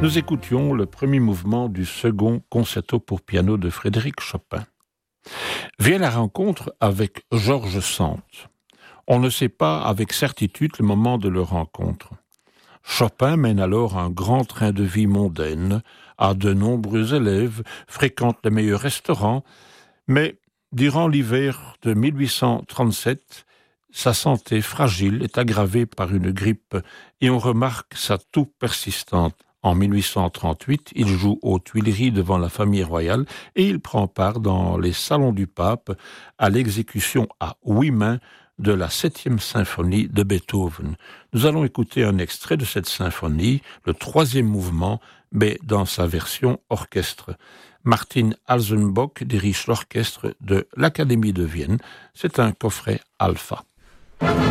Nous écoutions le premier mouvement du second concerto pour piano de Frédéric Chopin. Vient la rencontre avec Georges Sand. On ne sait pas avec certitude le moment de leur rencontre. Chopin mène alors un grand train de vie mondaine, a de nombreux élèves, fréquente les meilleurs restaurants, mais durant l'hiver de 1837, sa santé fragile est aggravée par une grippe et on remarque sa toux persistante. En 1838, il joue aux Tuileries devant la famille royale et il prend part dans les salons du pape à l'exécution à 8 mains de la 7e symphonie de Beethoven. Nous allons écouter un extrait de cette symphonie, le 3e mouvement, mais dans sa version orchestre. Martin Alsenbock dirige l'orchestre de l'Académie de Vienne. C'est un coffret alpha.